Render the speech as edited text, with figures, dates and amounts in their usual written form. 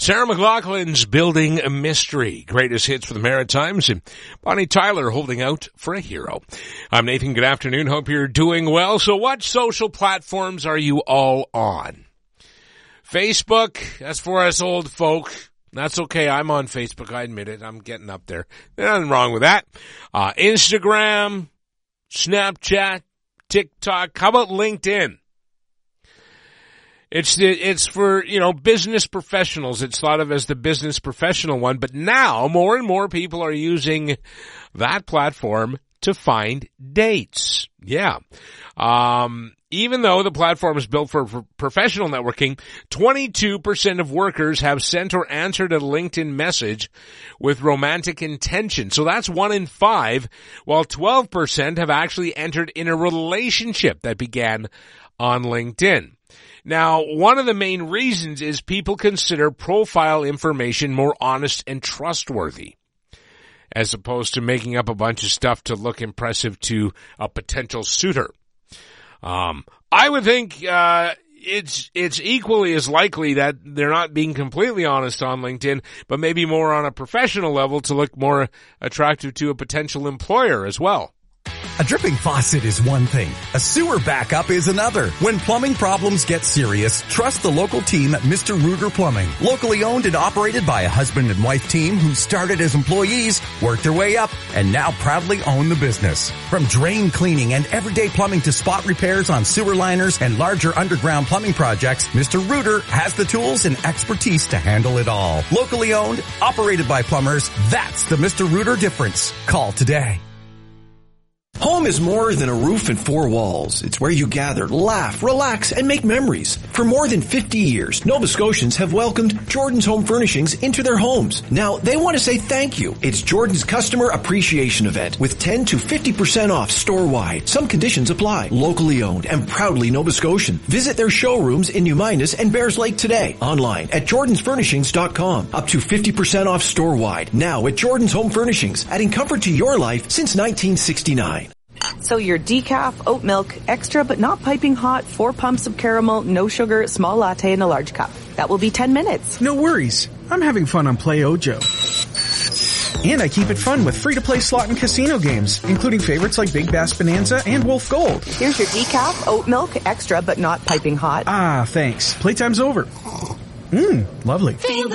Sarah McLachlan's Building a Mystery. Greatest hits for the Maritimes, and Bonnie Tyler holding out for a hero. I'm Nathan. Good afternoon. Hope you're doing well. So what social platforms are you all on? Facebook, that's for us old folk. That's okay. I'm on Facebook. I admit it. I'm getting up there. There's nothing wrong with that. Instagram, Snapchat, TikTok. How about LinkedIn? It's for, business professionals. It's thought of as the business professional one, but now more and more people are using that platform to find dates. Yeah. Even though the platform is built for professional networking, 22% of workers have sent or answered a LinkedIn message with romantic intention. So that's 1 in 5, while 12% have actually entered in a relationship that began on LinkedIn. Now, one of the main reasons is people consider profile information more honest and trustworthy, as opposed to making up a bunch of stuff to look impressive to a potential suitor. I would think it's equally as likely that they're not being completely honest on LinkedIn, but maybe more on a professional level to look more attractive to a potential employer as well. A dripping faucet is one thing. A sewer backup is another. When plumbing problems get serious, trust the local team at Mr. Rooter Plumbing. Locally owned and operated by a husband and wife team who started as employees, worked their way up, and now proudly own the business. From drain cleaning and everyday plumbing to spot repairs on sewer liners and larger underground plumbing projects, Mr. Rooter has the tools and expertise to handle it all. Locally owned, operated by plumbers, that's the Mr. Rooter difference. Call today. Home is more than a roof and 4 walls. It's where you gather, laugh, relax, and make memories. For more than 50 years, Nova Scotians have welcomed Jordan's Home Furnishings into their homes. Now, they want to say thank you. It's Jordan's Customer Appreciation Event with 10 to 50% off store-wide. Some conditions apply. Locally owned and proudly Nova Scotian. Visit their showrooms in New Minas and Bears Lake today. Online at jordansfurnishings.com. Up to 50% off store-wide. Now at Jordan's Home Furnishings, adding comfort to your life since 1969. So your decaf, oat milk, extra but not piping hot, 4 pumps of caramel, no sugar, small latte in a large cup. That will be 10 minutes. No worries. I'm having fun on Play Ojo. And I keep it fun with free-to-play slot and casino games, including favorites like Big Bass Bonanza and Wolf Gold. Here's your decaf, oat milk, extra but not piping hot. Ah, thanks. Playtime's over. Lovely. Feel the